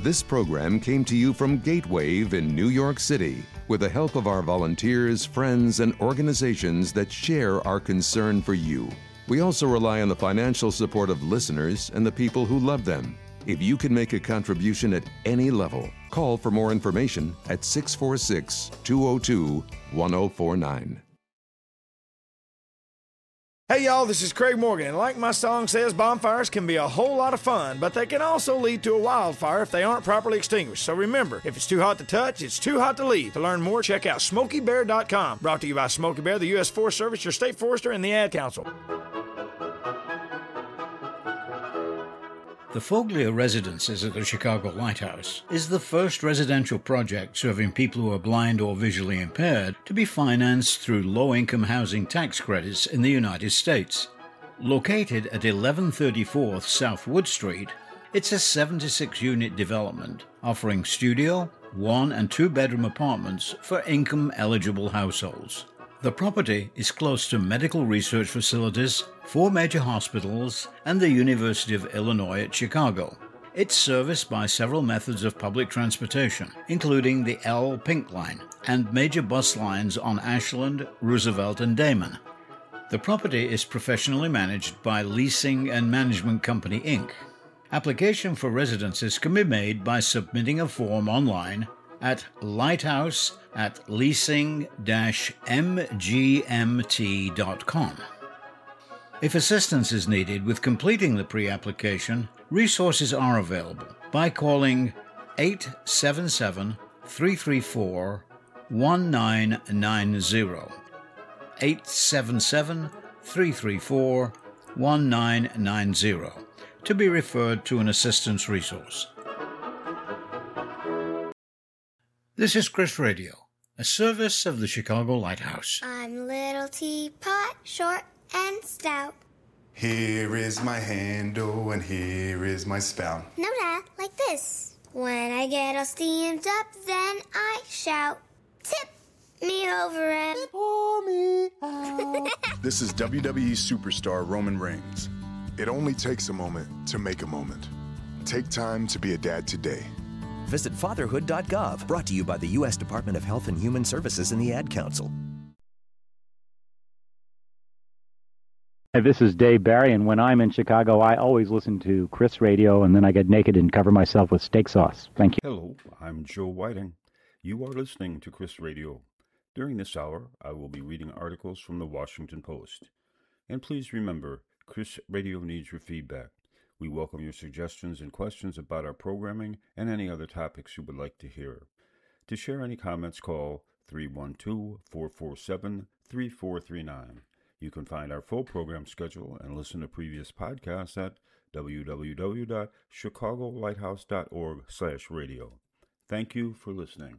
This program came to you from Gatewave in New York City with the help of our volunteers, friends, and organizations that share our concern for you. We also rely on the financial support of listeners and the people who love them. If you can make a contribution at any level, call for more information at 646-202-1049. Hey y'all, this is Craig Morgan, and like my song says, bonfires can be a whole lot of fun, but they can also lead to a wildfire if they aren't properly extinguished. So remember, if it's too hot to touch, it's too hot to leave. To learn more, check out SmokeyBear.com. Brought to you by Smokey Bear, the U.S. Forest Service, your state forester, and the Ad Council. The Foglia Residences at the Chicago Lighthouse is the first residential project serving people who are blind or visually impaired to be financed through low-income housing tax credits in the United States. Located at 1134 South Wood Street, it's a 76-unit development offering studio, 1- and 2-bedroom apartments for income-eligible households. The property is close to medical research facilities, 4 major hospitals, and the University of Illinois at Chicago. It's serviced by several methods of public transportation, including the L Pink Line and major bus lines on Ashland, Roosevelt, and Damon. The property is professionally managed by Leasing and Management Company, Inc. Application for residences can be made by submitting a form online at lighthouse@leasing-mgmt.com. If assistance is needed with completing the pre-application, resources are available by calling 877-334-1990. 877-334-1990 to be referred to an assistance resource. This is Chris Radio, a service of the Chicago Lighthouse. I'm Little Teapot, short and stout. Here is my handle and here is my spout. No, Dad, like this. When I get all steamed up, then I shout, tip me over and pour me out. This is WWE superstar Roman Reigns. It only takes a moment to make a moment. Take time to be a dad today. Visit fatherhood.gov, brought to you by the U.S. Department of Health and Human Services and the Ad Council. Hi, this is Dave Barry, and when I'm in Chicago, I always listen to Chris Radio, and then I get naked and cover myself with steak sauce. Thank you. Hello, I'm Joe Whiting. You are listening to Chris Radio. During this hour, I will be reading articles from the Washington Post. And please remember, Chris Radio needs your feedback. We welcome your suggestions and questions about our programming and any other topics you would like to hear. To share any comments, call 312-447-3439. You can find our full program schedule and listen to previous podcasts at www.chicagolighthouse.org/radio. Thank you for listening.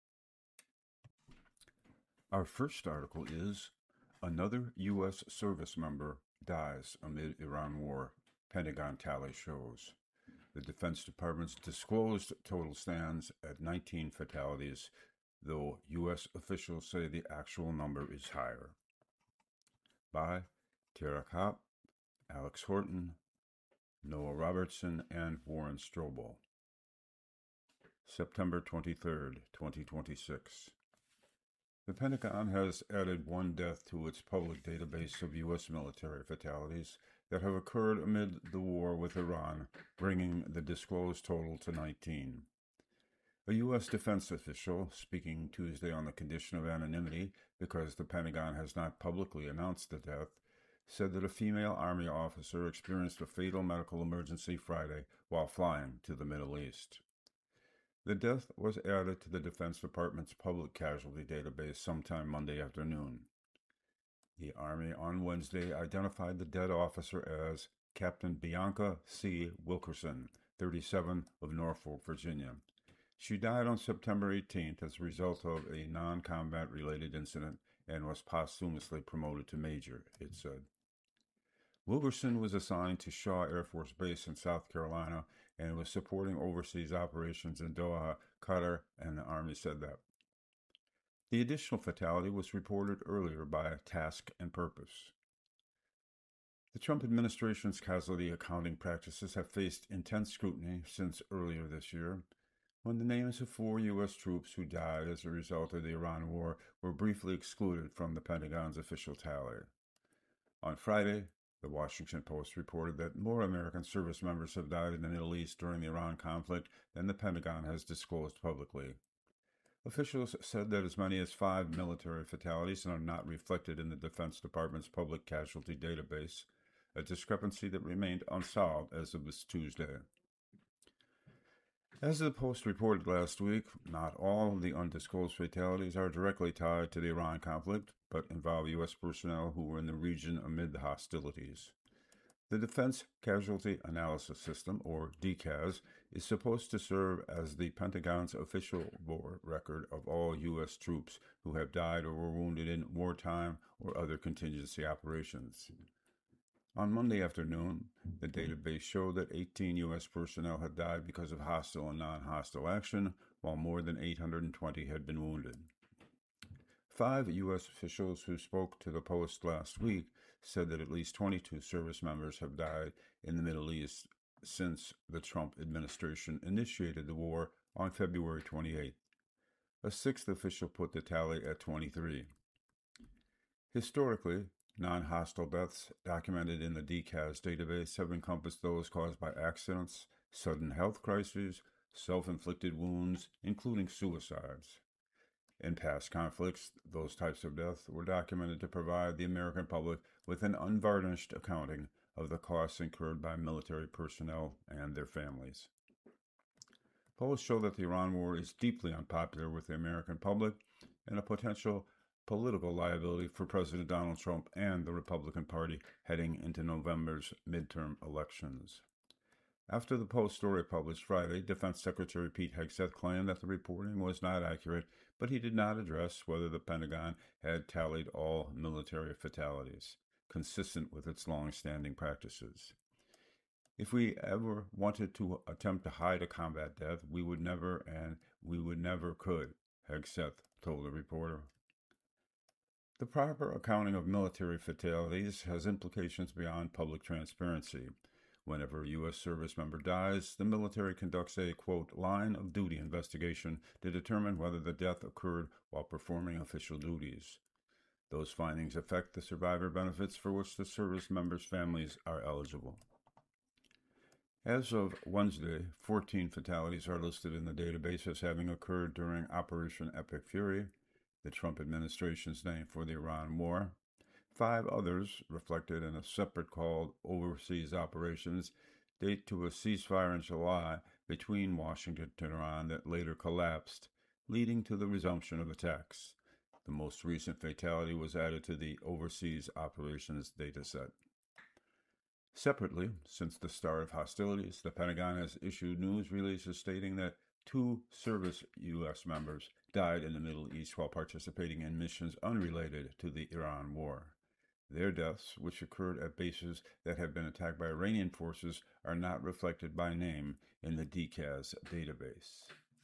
Our first article is Another U.S. Service Member Dies Amid Iran War. Pentagon tally shows. The Defense Department's disclosed total stands at 19 fatalities, though U.S. officials say the actual number is higher. By Tara Kopp, Alex Horton, Noah Robertson, and Warren Strobel. September 23rd, 2026. The Pentagon has added one death to its public database of U.S. military fatalities that have occurred amid the war with Iran, bringing the disclosed total to 19. A U.S. defense official, speaking Tuesday on the condition of anonymity because the Pentagon has not publicly announced the death, said that a female Army officer experienced a fatal medical emergency Friday while flying to the Middle East. The death was added to the Defense Department's public casualty database sometime Monday afternoon. The Army on Wednesday identified the dead officer as Captain Bianca C. Wilkerson, 37, of Norfolk, Virginia. She died on September 18th as a result of a non-combat related incident and was posthumously promoted to major, it said. Wilkerson was assigned to Shaw Air Force Base in South Carolina and was supporting overseas operations in Doha, Qatar, and the Army said that. The additional fatality was reported earlier by Task and Purpose. The Trump administration's casualty accounting practices have faced intense scrutiny since earlier this year, when the names of 4 U.S. troops who died as a result of the Iran war were briefly excluded from the Pentagon's official tally. On Friday, the Washington Post reported that more American service members have died in the Middle East during the Iran conflict than the Pentagon has disclosed publicly. Officials said that as many as 5 military fatalities are not reflected in the Defense Department's public casualty database, a discrepancy that remained unsolved as of this Tuesday. As the Post reported last week, not all of the undisclosed fatalities are directly tied to the Iran conflict, but involve U.S. personnel who were in the region amid the hostilities. The Defense Casualty Analysis System, or DCAS, is supposed to serve as the Pentagon's official war record of all U.S. troops who have died or were wounded in wartime or other contingency operations. On Monday afternoon, the database showed that 18 U.S. personnel had died because of hostile and non-hostile action, while more than 820 had been wounded. 5 U.S. officials who spoke to the Post last week said that at least 22 service members have died in the Middle East since the Trump administration initiated the war on February 28th. A 6th official put the tally at 23. Historically, non-hostile deaths documented in the DCAS database have encompassed those caused by accidents, sudden health crises, self-inflicted wounds, including suicides. In past conflicts, those types of deaths were documented to provide the American public with an unvarnished accounting of the costs incurred by military personnel and their families. Polls show that the Iran war is deeply unpopular with the American public and a potential political liability for President Donald Trump and the Republican Party heading into November's midterm elections. After the Post story published Friday, Defense Secretary Pete Hegseth claimed that the reporting was not accurate, but he did not address whether the Pentagon had tallied all military fatalities, consistent with its long-standing practices. If we ever wanted to attempt to hide a combat death, we would never could, Hegseth told the reporter. The proper accounting of military fatalities has implications beyond public transparency. Whenever a U.S. service member dies, the military conducts a, quote, line of duty investigation to determine whether the death occurred while performing official duties. Those findings affect the survivor benefits for which the service members' families are eligible. As of Wednesday, 14 fatalities are listed in the database as having occurred during Operation Epic Fury, the Trump administration's name for the Iran war. 5 others, reflected in a separate called Overseas Operations, date to a ceasefire in July between Washington and Iran that later collapsed, leading to the resumption of attacks. The most recent fatality was added to the Overseas Operations dataset. Separately, since the start of hostilities, the Pentagon has issued news releases stating that 2 service U.S. members died in the Middle East while participating in missions unrelated to the Iran war. Their deaths, which occurred at bases that have been attacked by Iranian forces, are not reflected by name in the DCAS database.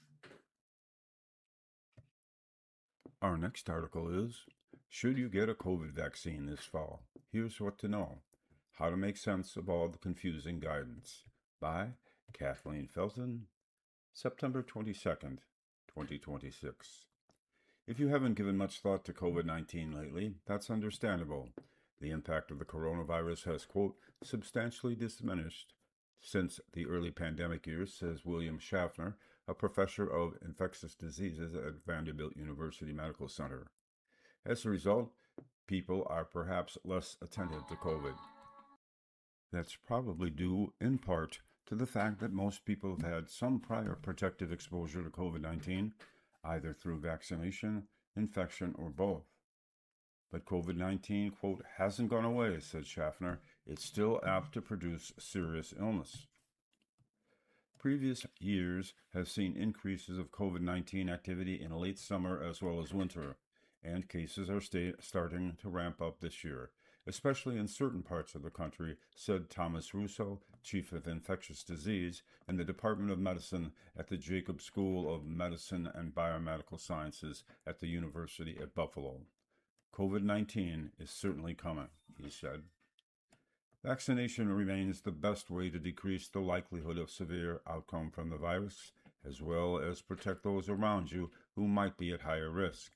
Our next article is, should you get a COVID vaccine this fall? Here's what to know. How to make sense of all the confusing guidance. By Kathleen Felton, September 22nd, 2026. If you haven't given much thought to COVID-19 lately, that's understandable. The impact of the coronavirus has, quote, substantially diminished since the early pandemic years, says William Schaffner, a professor of infectious diseases at Vanderbilt University Medical Center. As a result, people are perhaps less attentive to COVID. That's probably due, in part, to the fact that most people have had some prior protective exposure to COVID-19, either through vaccination, infection, or both. But COVID-19, quote, hasn't gone away, said Schaffner. It's still apt to produce serious illness. Previous years have seen increases of COVID-19 activity in late summer as well as winter, and cases are starting to ramp up this year, especially in certain parts of the country, said Thomas Russo, Chief of Infectious Disease in the Department of Medicine at the Jacobs School of Medicine and Biomedical Sciences at the University at Buffalo. COVID-19 is certainly coming, he said. Vaccination remains the best way to decrease the likelihood of severe outcome from the virus, as well as protect those around you who might be at higher risk.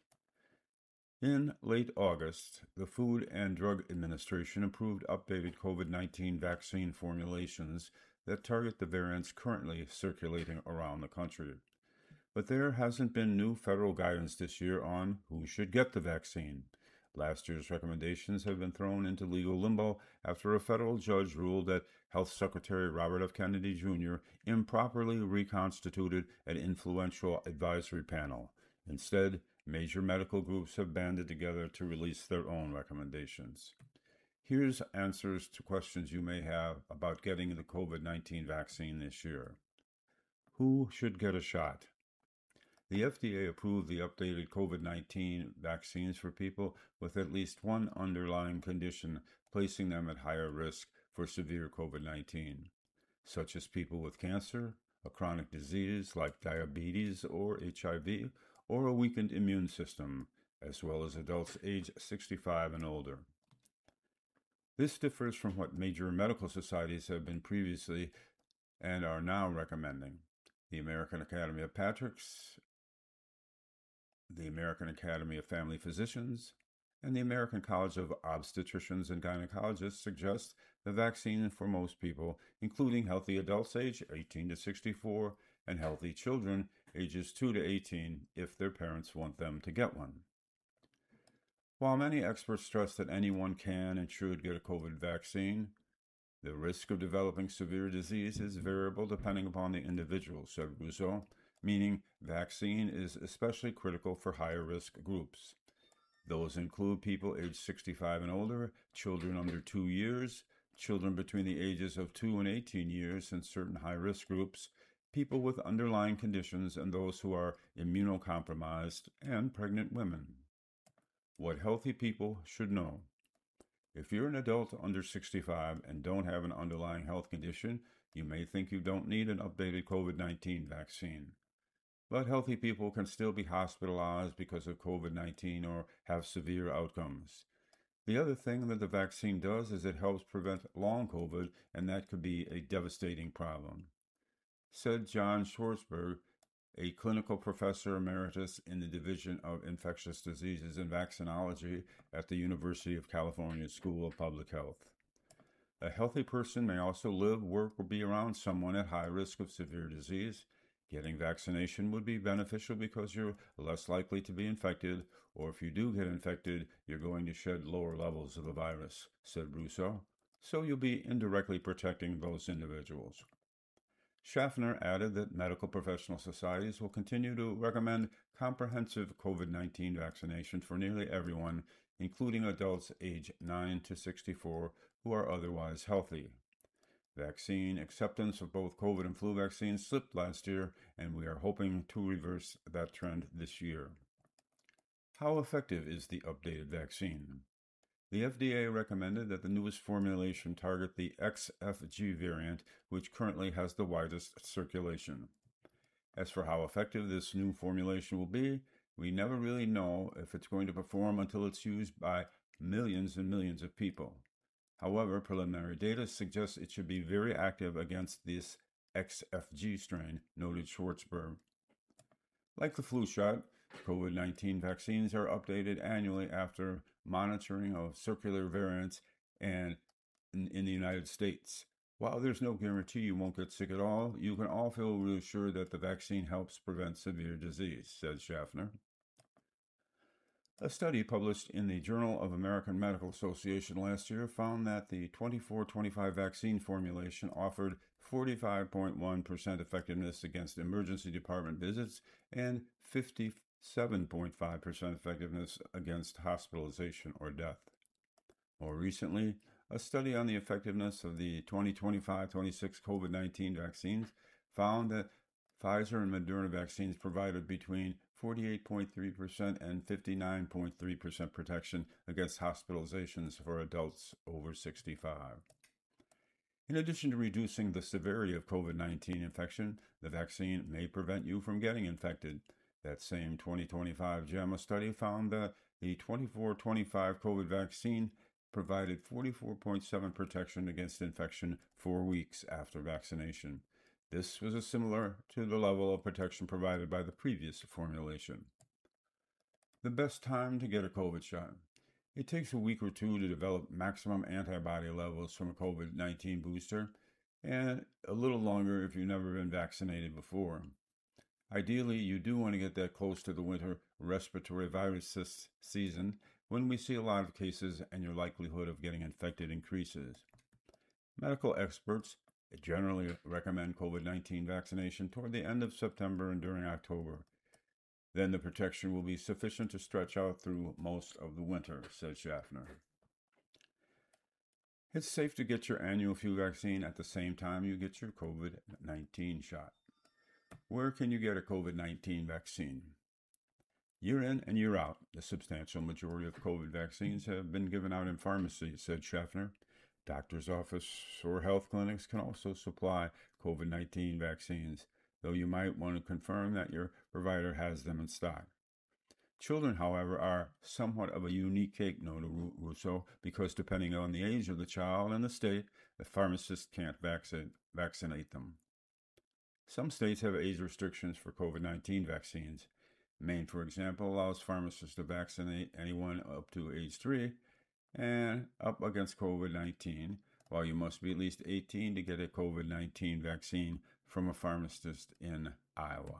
In late August, the Food and Drug Administration approved updated COVID-19 vaccine formulations that target the variants currently circulating around the country. But there hasn't been new federal guidance this year on who should get the vaccine. Last year's recommendations have been thrown into legal limbo after a federal judge ruled that Health Secretary Robert F. Kennedy Jr. improperly reconstituted an influential advisory panel. Instead, major medical groups have banded together to release their own recommendations. Here's answers to questions you may have about getting the COVID-19 vaccine this year. Who should get a shot? The FDA approved the updated COVID-19 vaccines for people with at least one underlying condition, placing them at higher risk for severe COVID-19, such as people with cancer, a chronic disease like diabetes or HIV, or a weakened immune system, as well as adults aged 65 and older. This differs from what major medical societies have been previously and are now recommending. The American Academy of Pediatrics, the American Academy of Family Physicians, and the American College of Obstetricians and Gynecologists suggest the vaccine for most people, including healthy adults aged 18 to 64 and healthy children ages 2 to 18 if their parents want them to get one. While many experts stress that anyone can and should get a COVID vaccine, the risk of developing severe disease is variable depending upon the individual, said Russo, meaning vaccine is especially critical for higher risk groups. Those include people aged 65 and older, children under 2 years, children between the ages of 2 and 18 years in certain high-risk groups, people with underlying conditions, and those who are immunocompromised, and pregnant women. What healthy people should know. If you're an adult under 65 and don't have an underlying health condition, you may think you don't need an updated COVID-19 vaccine. But healthy people can still be hospitalized because of COVID-19 or have severe outcomes. The other thing that the vaccine does is it helps prevent long COVID, and that could be a devastating problem, said John Schwartzberg, a clinical professor emeritus in the Division of Infectious Diseases and Vaccinology at the University of California School of Public Health. A healthy person may also live, work, or be around someone at high risk of severe disease. Getting vaccination would be beneficial because you're less likely to be infected, or if you do get infected, you're going to shed lower levels of the virus, said Russo, so you'll be indirectly protecting those individuals. Schaffner added that medical professional societies will continue to recommend comprehensive COVID-19 vaccination for nearly everyone, including adults aged 9 to 64 who are otherwise healthy. Vaccine acceptance of both COVID and flu vaccines slipped last year, and we are hoping to reverse that trend this year. How effective is the updated vaccine? The FDA recommended that the newest formulation target the XFG variant, which currently has the widest circulation. As for how effective this new formulation will be, we never really know if it's going to perform until it's used by millions and millions of people. However, preliminary data suggests it should be very active against this XFG strain, noted Schwartzberg. Like the flu shot, COVID-19 vaccines are updated annually after monitoring of circular variants and in the United States. While there's no guarantee you won't get sick at all, you can all feel reassured that the vaccine helps prevent severe disease, said Schaffner. A study published in the Journal of American Medical Association last year found that the 24-25 vaccine formulation offered 45.1% effectiveness against emergency department visits and 57.5% effectiveness against hospitalization or death. More recently, a study on the effectiveness of the 2025-26 COVID-19 vaccines found that Pfizer and Moderna vaccines provided between 48.3% and 59.3% protection against hospitalizations for adults over 65. In addition to reducing the severity of COVID-19 infection, the vaccine may prevent you from getting infected. That same 2025 JAMA study found that the 24-25 COVID vaccine provided 44.7% protection against infection 4 weeks after vaccination. This was similar to the level of protection provided by the previous formulation. The best time to get a COVID shot. It takes a week or two to develop maximum antibody levels from a COVID-19 booster, and a little longer if you've never been vaccinated before. Ideally, you do want to get that close to the winter respiratory virus season, when we see a lot of cases and your likelihood of getting infected increases. Medical experts generally recommend COVID-19 vaccination toward the end of September and during October. Then the protection will be sufficient to stretch out through most of the winter, said Schaffner. It's safe to get your annual flu vaccine at the same time you get your COVID-19 shot. Where can you get a COVID-19 vaccine? Year in and year out, the substantial majority of COVID vaccines have been given out in pharmacies, said Schaffner. Doctor's office or health clinics can also supply COVID-19 vaccines, though you might want to confirm that your provider has them in stock. Children, however, are somewhat of a unique case, noted Russo, because depending on the age of the child and the state, the pharmacist can't vaccinate them. Some states have age restrictions for COVID-19 vaccines. Maine, for example, allows pharmacists to vaccinate anyone up to age 3 and up against COVID-19, while you must be at least 18 to get a COVID-19 vaccine from a pharmacist in Iowa.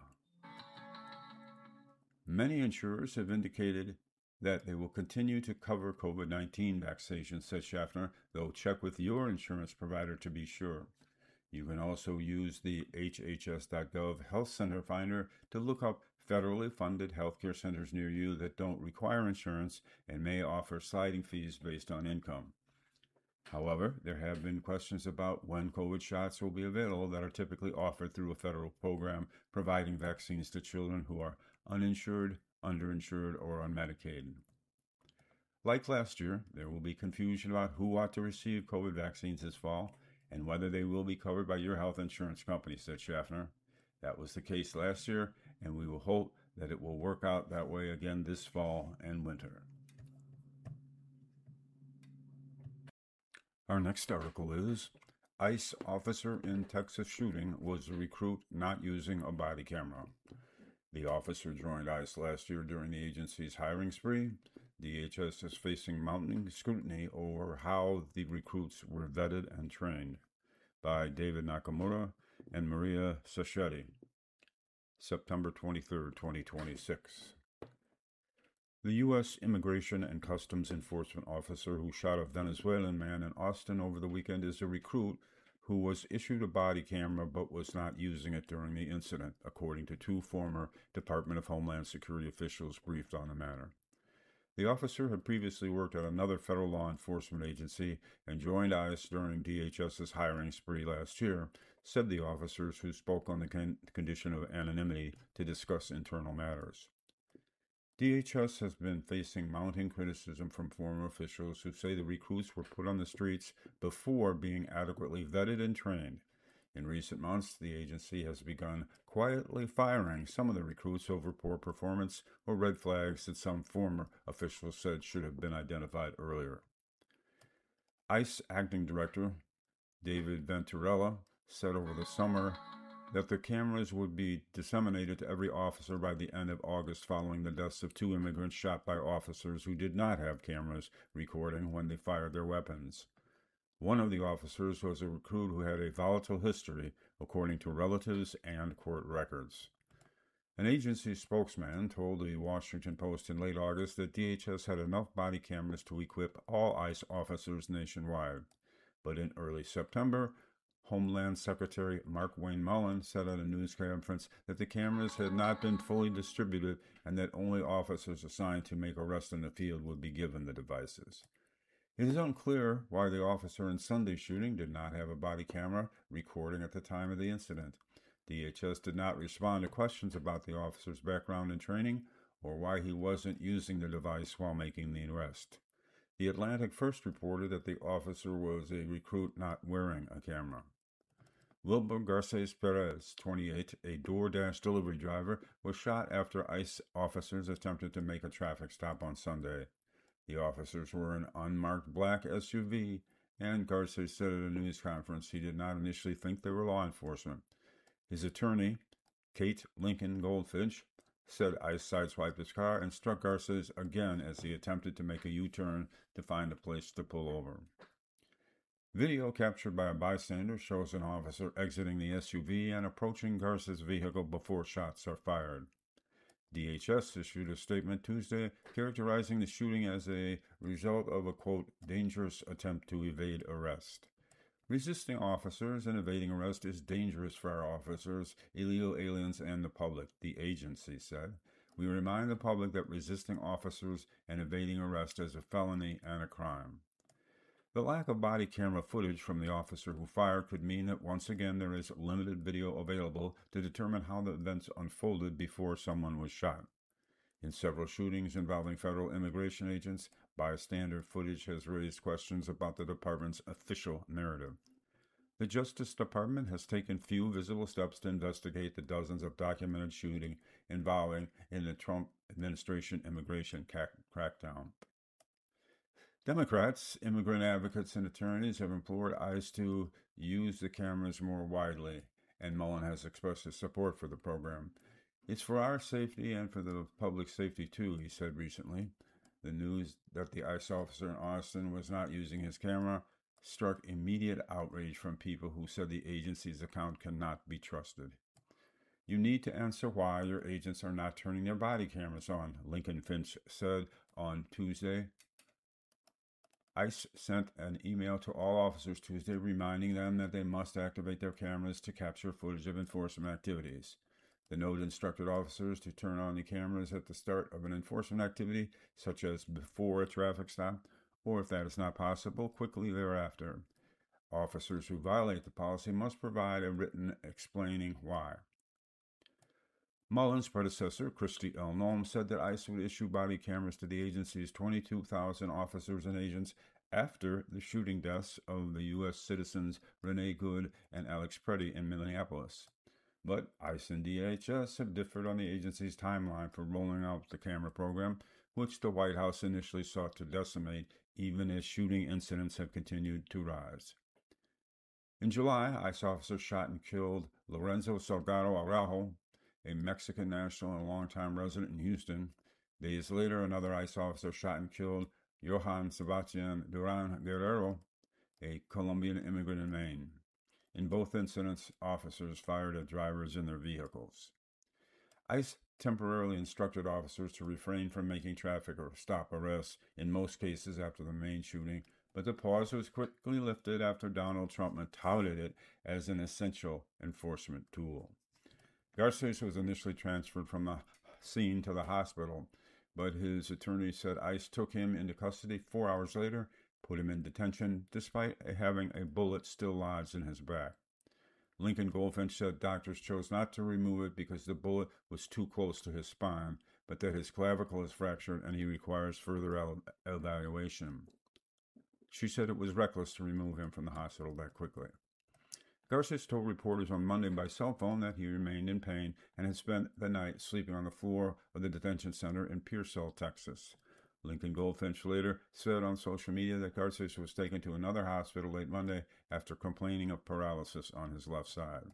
Many insurers have indicated that they will continue to cover COVID-19 vaccinations, said Schaffner, though check with your insurance provider to be sure. You can also use the HHS.gov Health Center Finder to look up federally funded healthcare centers near you that don't require insurance and may offer sliding fees based on income. However, there have been questions about when COVID shots will be available that are typically offered through a federal program providing vaccines to children who are uninsured, underinsured, or on Medicaid. Like last year, there will be confusion about who ought to receive COVID vaccines this fall and whether they will be covered by your health insurance company, said Schaffner. That was the case last year, and we will hope that it will work out that way again this fall and winter. Our next article is, ICE officer in Texas shooting was a recruit not using a body camera. The officer joined ICE last year during the agency's hiring spree. DHS is facing mounting scrutiny over how the recruits were vetted and trained. By David Nakamura and Maria Sacchetti. September 23, 2026. The U.S. Immigration and Customs Enforcement officer who shot a Venezuelan man in Austin over the weekend is a recruit who was issued a body camera but was not using it during the incident, according to 2 former Department of Homeland Security officials briefed on the matter. The officer had previously worked at another federal law enforcement agency and joined ICE during DHS's hiring spree last year, said the officers who spoke on the condition of anonymity to discuss internal matters. DHS has been facing mounting criticism from former officials who say the recruits were put on the streets before being adequately vetted and trained. In recent months, the agency has begun quietly firing some of the recruits over poor performance or red flags that some former officials said should have been identified earlier. ICE Acting Director David Venturella said over the summer that the cameras would be disseminated to every officer by the end of August following the deaths of 2 immigrants shot by officers who did not have cameras recording when they fired their weapons. One of the officers was a recruit who had a volatile history, according to relatives and court records. An agency spokesman told the Washington Post in late August that DHS had enough body cameras to equip all ICE officers nationwide. But in early September, Homeland Secretary Mark Wayne Mullen said at a news conference that the cameras had not been fully distributed and that only officers assigned to make arrests in the field would be given the devices. It is unclear why the officer in Sunday's shooting did not have a body camera recording at the time of the incident. DHS did not respond to questions about the officer's background and training or why he wasn't using the device while making the arrest. The Atlantic first reported that the officer was a recruit not wearing a camera. Wilbur Garces Perez, 28, a DoorDash delivery driver, was shot after ICE officers attempted to make a traffic stop on Sunday. The officers were in an unmarked black SUV, and Garces said at a news conference he did not initially think they were law enforcement. His attorney, Kate Lincoln Goldfinch, said ICE sideswiped his car and struck Garces again as he attempted to make a U-turn to find a place to pull over. Video captured by a bystander shows an officer exiting the SUV and approaching Garces' vehicle before shots are fired. DHS issued a statement Tuesday characterizing the shooting as a result of a, quote, dangerous attempt to evade arrest. Resisting officers and evading arrest is dangerous for our officers, illegal aliens, and the public, the agency said. We remind the public that resisting officers and evading arrest is a felony and a crime. The lack of body camera footage from the officer who fired could mean that once again there is limited video available to determine how the events unfolded before someone was shot. In several shootings involving federal immigration agents, bystander footage has raised questions about the department's official narrative. The Justice Department has taken few visible steps to investigate the dozens of documented shootings involving in the Trump administration immigration crackdown. Democrats, immigrant advocates, and attorneys have implored ICE to use the cameras more widely, and Mullen has expressed his support for the program. It's for our safety and for the public safety too, he said recently. The news that the ICE officer in Austin was not using his camera struck immediate outrage from people who said the agency's account cannot be trusted. You need to answer why your agents are not turning their body cameras on, Lincoln Finch said on Tuesday. ICE sent an email to all officers Tuesday reminding them that they must activate their cameras to capture footage of enforcement activities. The note instructed officers to turn on the cameras at the start of an enforcement activity, such as before a traffic stop, or if that is not possible, quickly thereafter. Officers who violate the policy must provide a written explaining why. Mullen's predecessor, Kristi L. Noem, said that ICE would issue body cameras to the agency's 22,000 officers and agents after the shooting deaths of the U.S. citizens Renee Good and Alex Preddy in Minneapolis. But ICE and DHS have differed on the agency's timeline for rolling out the camera program, which the White House initially sought to decimate, even as shooting incidents have continued to rise. In July, ICE officers shot and killed Lorenzo Salgado Araujo, a Mexican national and longtime resident in Houston. Days later, another ICE officer shot and killed Johan Sebastian Duran Guerrero, a Colombian immigrant in Maine. In both incidents, officers fired at drivers in their vehicles. ICE temporarily instructed officers to refrain from making traffic or stop arrests in most cases after the main shooting, but the pause was quickly lifted after Donald Trump touted it as an essential enforcement tool. Garces was initially transferred from the scene to the hospital, but his attorney said ICE took him into custody 4 hours later, put him in detention, despite having a bullet still lodged in his back. Lincoln Goldfinch said doctors chose not to remove it because the bullet was too close to his spine, but that his clavicle is fractured and he requires further evaluation. She said it was reckless to remove him from the hospital that quickly. Garces told reporters on Monday by cell phone that he remained in pain and had spent the night sleeping on the floor of the detention center in Pearsall, Texas. Lincoln Goldfinch later said on social media that Garces was taken to another hospital late Monday after complaining of paralysis on his left side.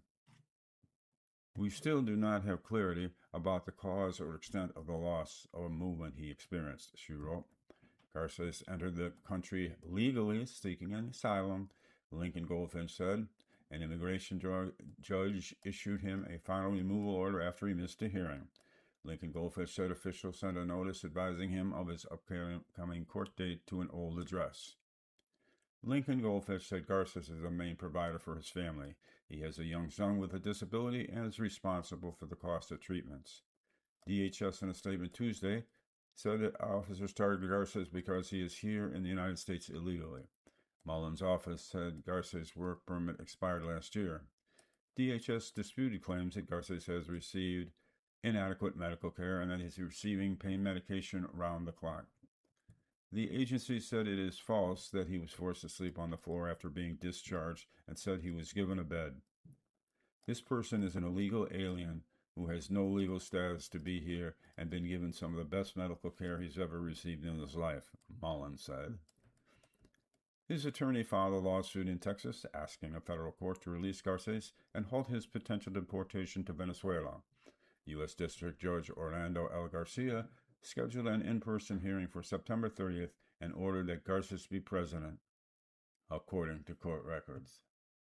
We still do not have clarity about the cause or extent of the loss of movement he experienced, she wrote. Garces entered the country legally seeking an asylum, Lincoln Goldfinch said. An immigration judge issued him a final removal order after he missed a hearing. Lincoln Goldfinch said officials sent a notice advising him of his upcoming court date to an old address. Lincoln Goldfinch said Garces is the main provider for his family. He has a young son with a disability and is responsible for the cost of treatments. DHS, in a statement Tuesday, said that officers targeted Garces because he is here in the United States illegally. Mullen's office said Garces' work permit expired last year. DHS disputed claims that Garces has received inadequate medical care and that he is receiving pain medication around the clock. The agency said it is false that he was forced to sleep on the floor after being discharged and said he was given a bed. This person is an illegal alien who has no legal status to be here and been given some of the best medical care he's ever received in his life, Mullen said. His attorney filed a lawsuit in Texas asking a federal court to release Garces and halt his potential deportation to Venezuela. U.S. District Judge Orlando L. Garcia scheduled an in-person hearing for September 30th and ordered that Garces be president, according to court records.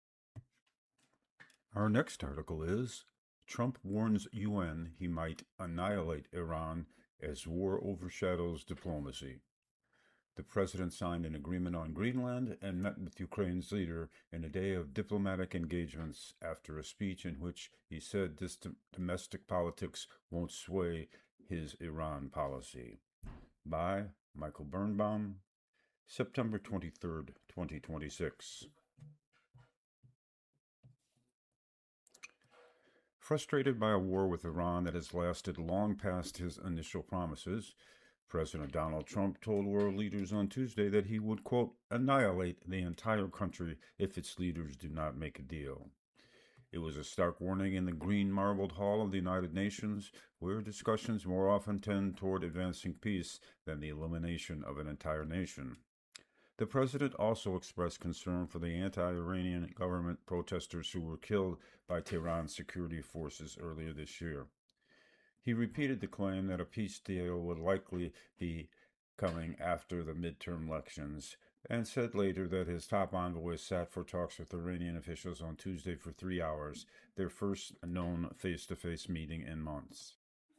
Our next article is, Trump warns UN he might annihilate Iran as war overshadows diplomacy. The president signed an agreement on Greenland and met with Ukraine's leader in a day of diplomatic engagements after a speech in which he said domestic politics won't sway his Iran policy. By Michael Birnbaum, September 23rd, 2026. Frustrated by a war with Iran that has lasted long past his initial promises, President Donald Trump told world leaders on Tuesday that he would, quote, annihilate the entire country if its leaders do not make a deal. It was a stark warning in the green marbled hall of the United Nations, where discussions more often tend toward advancing peace than the elimination of an entire nation. The president also expressed concern for the anti-Iranian government protesters who were killed by Tehran's security forces earlier this year. He repeated the claim that a peace deal would likely be coming after the midterm elections, and said later that his top envoy sat for talks with Iranian officials on Tuesday for 3 hours, their first known face-to-face meeting in months.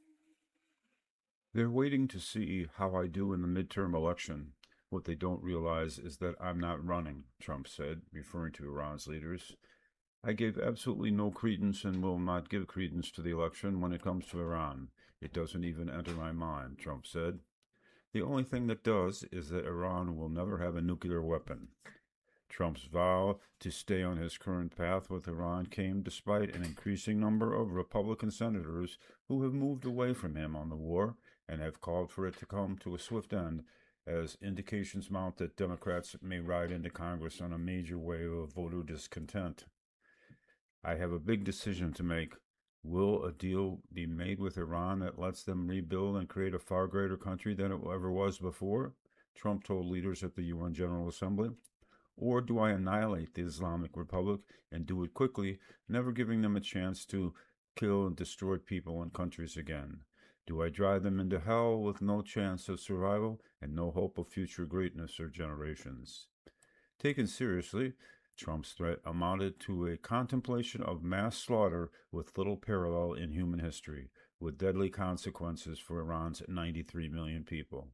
They're waiting to see how I do in the midterm election. What they don't realize is that I'm not running, Trump said, referring to Iran's leaders. I gave absolutely no credence and will not give credence to the election when it comes to Iran. It doesn't even enter my mind, Trump said. The only thing that does is that Iran will never have a nuclear weapon. Trump's vow to stay on his current path with Iran came despite an increasing number of Republican senators who have moved away from him on the war and have called for it to come to a swift end, as indications mount that Democrats may ride into Congress on a major wave of voter discontent. I have a big decision to make. Will a deal be made with Iran that lets them rebuild and create a far greater country than it ever was before? Trump told leaders at the UN General Assembly. Or do I annihilate the Islamic Republic and do it quickly, never giving them a chance to kill and destroy people and countries again? Do I drive them into hell with no chance of survival and no hope of future greatness or generations? Taken seriously, Trump's threat amounted to a contemplation of mass slaughter with little parallel in human history, with deadly consequences for Iran's 93 million people.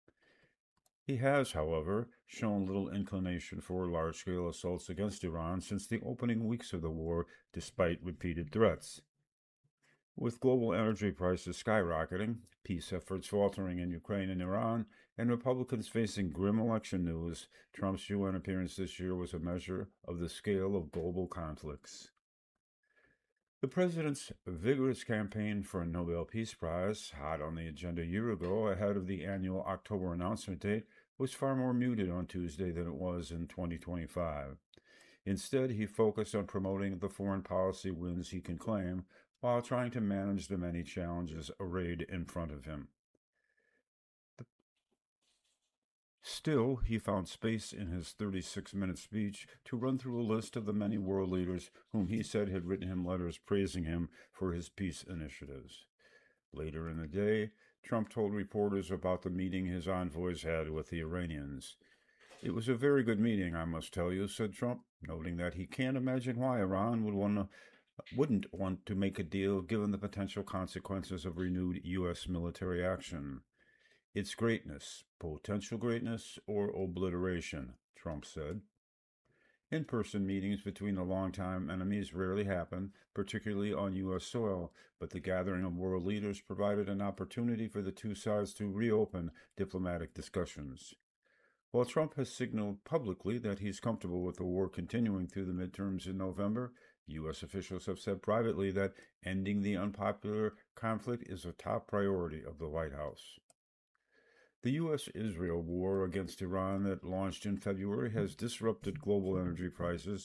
He has, however, shown little inclination for large-scale assaults against Iran since the opening weeks of the war, despite repeated threats. With global energy prices skyrocketing, peace efforts faltering in Ukraine and Iran, and Republicans facing grim election news, Trump's UN appearance this year was a measure of the scale of global conflicts. The president's vigorous campaign for a Nobel Peace Prize, hot on the agenda a year ago ahead of the annual October announcement date, was far more muted on Tuesday than it was in 2025. Instead, he focused on promoting the foreign policy wins he can claim, while trying to manage the many challenges arrayed in front of him. Still, he found space in his 36-minute speech to run through a list of the many world leaders whom he said had written him letters praising him for his peace initiatives. Later in the day, Trump told reporters about the meeting his envoys had with the Iranians. It was a very good meeting, I must tell you, said Trump, noting that he can't imagine why Iran wouldn't want to make a deal given the potential consequences of renewed U.S. military action. It's greatness, potential greatness, or obliteration, Trump said. In-person meetings between the longtime enemies rarely happen, particularly on U.S. soil, but the gathering of world leaders provided an opportunity for the two sides to reopen diplomatic discussions. While Trump has signaled publicly that he's comfortable with the war continuing through the midterms in November, U.S. officials have said privately that ending the unpopular conflict is a top priority of the White House. The U.S.-Israel war against Iran that launched in February has disrupted global energy prices,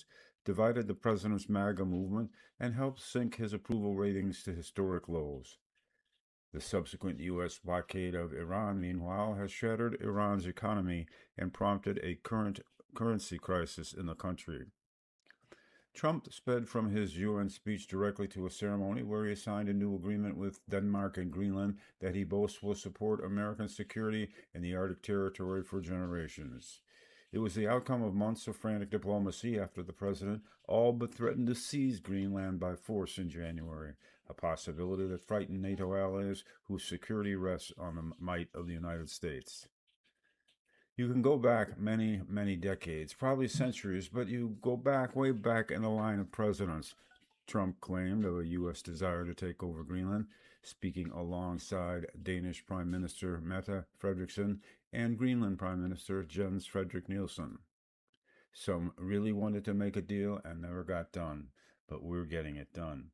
divided the president's MAGA movement and helped sink his approval ratings to historic lows. The subsequent U.S. blockade of Iran, meanwhile, has shattered Iran's economy and prompted a currency crisis in the country. Trump sped from his UN speech directly to a ceremony where he signed a new agreement with Denmark and Greenland that he boasts will support American security in the Arctic territory for generations. It was the outcome of months of frantic diplomacy after the president all but threatened to seize Greenland by force in January, a possibility that frightened NATO allies whose security rests on the might of the United States. You can go back many, many decades, probably centuries, but you go back, way back in the line of presidents. Trump claimed of a U.S. desire to take over Greenland, speaking alongside Danish Prime Minister Mette Frederiksen and Greenland Prime Minister Jens Frederik Nielsen. Some really wanted to make a deal and never got done, but we're getting it done.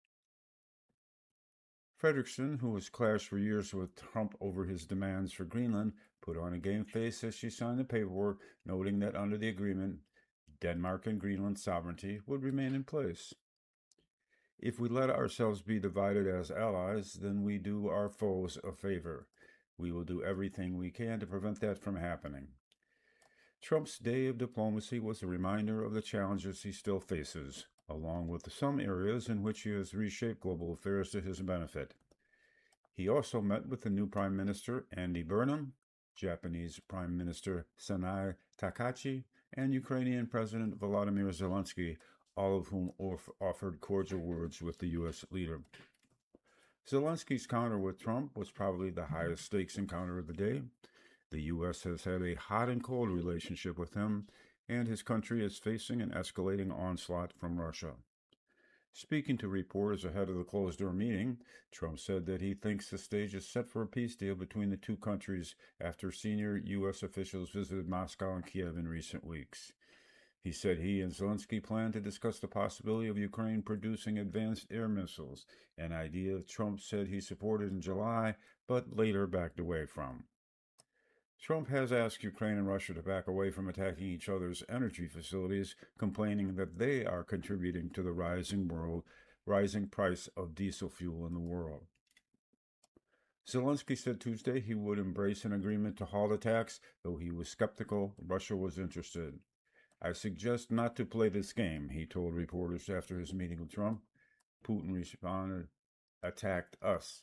Frederiksen, who has clashed for years with Trump over his demands for Greenland, put on a game face as she signed the paperwork, noting that under the agreement, Denmark and Greenland's sovereignty would remain in place. If we let ourselves be divided as allies, then we do our foes a favor. We will do everything we can to prevent that from happening. Trump's day of diplomacy was a reminder of the challenges he still faces, along with some areas in which he has reshaped global affairs to his benefit. He also met with the new Prime Minister, Andy Burnham, Japanese Prime Minister Sanai Takachi, and Ukrainian President Volodymyr Zelensky, all of whom offered cordial words with the U.S. leader. Zelensky's encounter with Trump was probably the highest stakes encounter of the day. The U.S. has had a hot and cold relationship with him, and his country is facing an escalating onslaught from Russia. Speaking to reporters ahead of the closed-door meeting, Trump said that he thinks the stage is set for a peace deal between the two countries after senior U.S. officials visited Moscow and Kiev in recent weeks. He said he and Zelensky plan to discuss the possibility of Ukraine producing advanced air missiles, an idea Trump said he supported in July, but later backed away from. Trump has asked Ukraine and Russia to back away from attacking each other's energy facilities, complaining that they are contributing to the rising price of diesel fuel in the world. Zelensky said Tuesday he would embrace an agreement to halt attacks, though he was skeptical Russia was interested. I suggest not to play this game, he told reporters after his meeting with Trump. Putin responded, attacked us.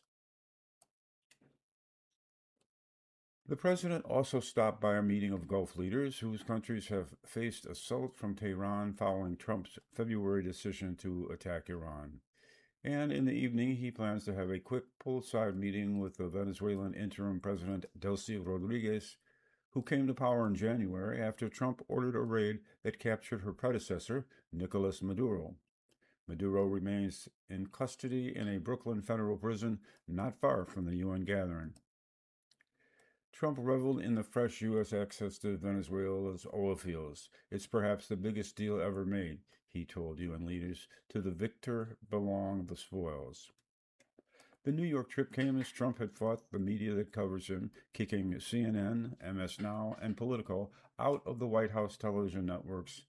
The president also stopped by a meeting of Gulf leaders whose countries have faced assault from Tehran following Trump's February decision to attack Iran. And in the evening, he plans to have a quick poolside meeting with the Venezuelan interim president Delcy Rodriguez, who came to power in January after Trump ordered a raid that captured her predecessor, Nicolas Maduro. Maduro remains in custody in a Brooklyn federal prison not far from the UN gathering. Trump reveled in the fresh U.S. access to Venezuela's oil fields. It's perhaps the biggest deal ever made, he told UN leaders. To the victor belong the spoils. The New York trip came as Trump had fought the media that covers him, kicking CNN, MS Now, and Politico out of the White House television networks.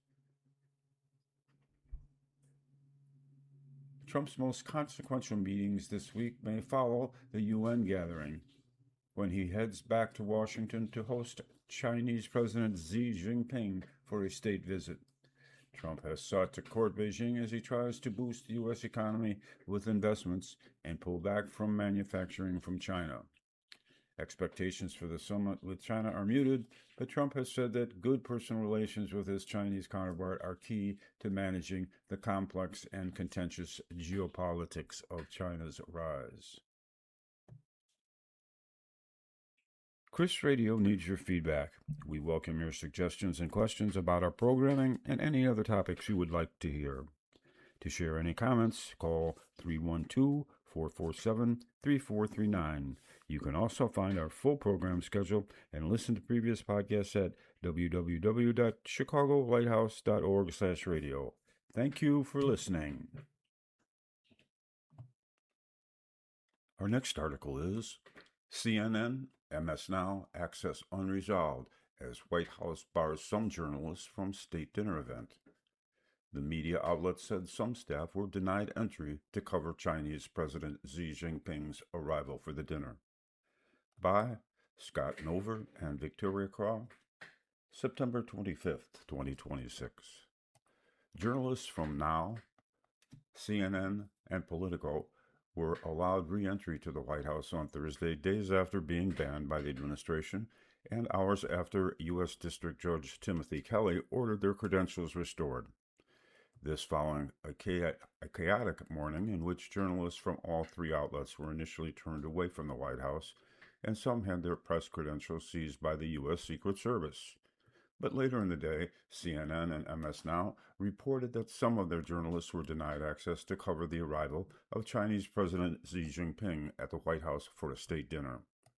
Trump's most consequential meetings this week may follow the UN gathering, when he heads back to Washington to host Chinese President Xi Jinping for a state visit. Trump has sought to court Beijing as he tries to boost the U.S. economy with investments and pull back from manufacturing from China. Expectations for the summit with China are muted, but Trump has said that good personal relations with his Chinese counterpart are key to managing the complex and contentious geopolitics of China's rise. Chris Radio needs your feedback. We welcome your suggestions and questions about our programming and any other topics you would like to hear. To share any comments, call 312-447-3439. You can also find our full program schedule and listen to previous podcasts at www.chicagolighthouse.org/radio. Thank you for listening. Our next article is CNN, MS Now, access unresolved as White House bars some journalists from state dinner event. The media outlet said some staff were denied entry to cover Chinese President Xi Jinping's arrival for the dinner. By Scott Nover and Victoria Craw, September 25th, 2026. Journalists from Now, CNN, and Politico were allowed re-entry to the White House on Thursday, days after being banned by the administration and hours after U.S. District Judge Timothy Kelly ordered their credentials restored. This following a chaotic morning in which journalists from all three outlets were initially turned away from the White House, and some had their press credentials seized by the U.S. Secret Service. But later in the day, CNN and MS Now reported that some of their journalists were denied access to cover the arrival of Chinese President Xi Jinping at the White House for a state dinner.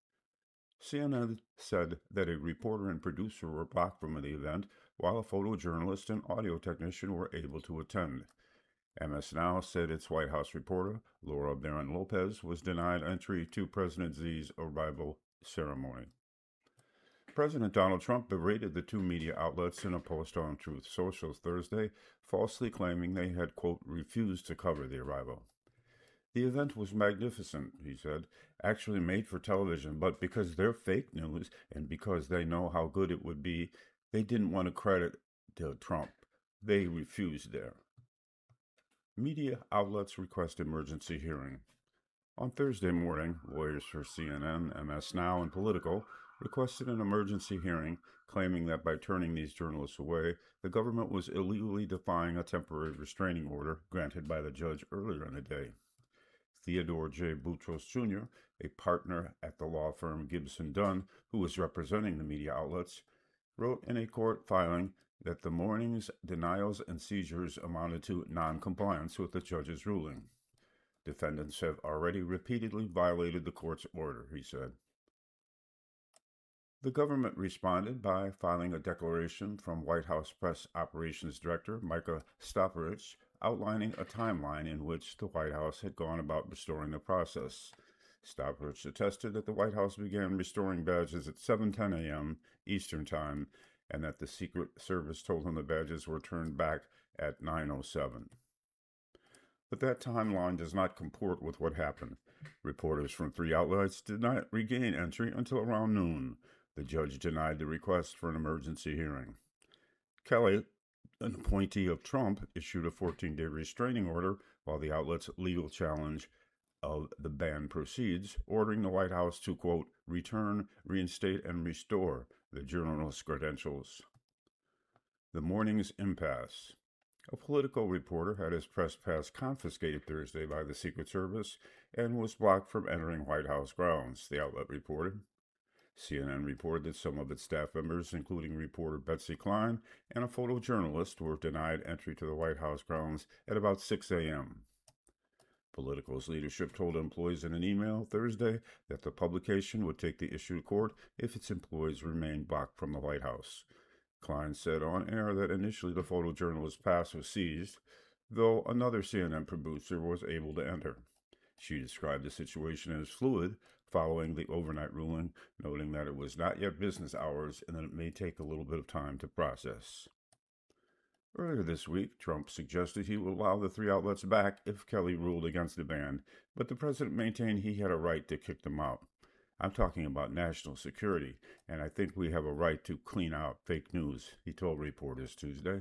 CNN said that a reporter and producer were blocked from the event, while a photojournalist and audio technician were able to attend. MS Now said its White House reporter, Laura Barron Lopez, was denied entry to President Xi's arrival ceremony. President Donald Trump berated the two media outlets in a post on Truth Social Thursday, falsely claiming they had, quote, refused to cover the arrival. The event was magnificent, he said, actually made for television, but because they're fake news and because they know how good it would be, they didn't want to credit to Trump. They refused there. Media outlets request emergency hearing. On Thursday morning, lawyers for CNN, MS Now, and Politico requested an emergency hearing, claiming that by turning these journalists away, the government was illegally defying a temporary restraining order granted by the judge earlier in the day. Theodore J. Boutros Jr., a partner at the law firm Gibson Dunn, who was representing the media outlets, wrote in a court filing that the morning's denials and seizures amounted to non-compliance with the judge's ruling. Defendants have already repeatedly violated the court's order, he said. The government responded by filing a declaration from White House Press Operations Director Micah Stopperidge outlining a timeline in which the White House had gone about restoring the process. Stopperidge attested that the White House began restoring badges at 7:10 a.m. Eastern Time and that the Secret Service told him the badges were turned back at 9:07. But that timeline does not comport with what happened. Reporters from three outlets did not regain entry until around noon. The judge denied the request for an emergency hearing. Kelly, an appointee of Trump, issued a 14-day restraining order while the outlet's legal challenge of the ban proceeds, ordering the White House to, quote, return, reinstate, and restore the journalist's credentials. The morning's impasse. A Politico reporter had his press pass confiscated Thursday by the Secret Service and was blocked from entering White House grounds, the outlet reported. CNN reported that some of its staff members, including reporter Betsy Klein and a photojournalist, were denied entry to the White House grounds at about 6 a.m. Politico's leadership told employees in an email Thursday that the publication would take the issue to court if its employees remained blocked from the White House. Klein said on air that initially the photojournalist's pass was seized, though another CNN producer was able to enter. She described the situation as fluid following the overnight ruling, noting that it was not yet business hours and that it may take a little bit of time to process. Earlier this week, Trump suggested he would allow the three outlets back if Kelly ruled against the ban, but the president maintained he had a right to kick them out. I'm talking about national security, and I think we have a right to clean out fake news, he told reporters Tuesday.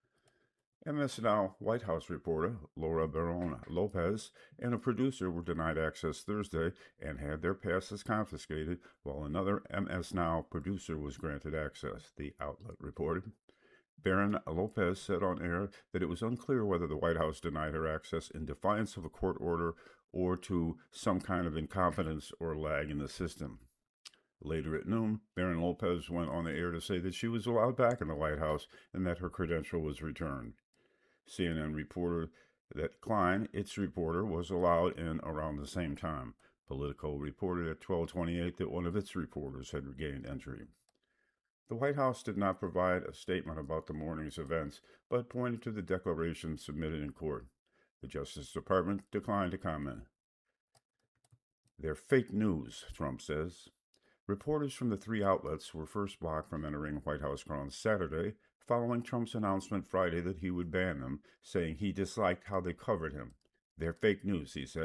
MS Now White House reporter Laura Barron Lopez and a producer were denied access Thursday and had their passes confiscated, while another MS Now producer was granted access, the outlet reported. Barron Lopez said on air that it was unclear whether the White House denied her access in defiance of a court order or to some kind of incompetence or lag in the system. Later at noon, Barron Lopez went on the air to say that she was allowed back in the White House and that her credential was returned. CNN reported that Klein, its reporter, was allowed in around the same time. Politico reported at 12:28 that one of its reporters had regained entry. The White House did not provide a statement about the morning's events, but pointed to the declaration submitted in court. The Justice Department declined to comment. They're fake news, Trump says. Reporters from the three outlets were first blocked from entering White House grounds Saturday, following Trump's announcement Friday that he would ban them, saying he disliked how they covered him. They're fake news, he said.